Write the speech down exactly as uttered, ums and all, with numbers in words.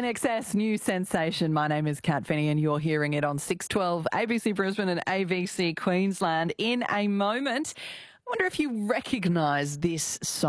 In Excess, new sensation. My name is Kat Finney and you're hearing it on six twelve A B C Brisbane and A B C Queensland. In a moment, I wonder if you recognise this song.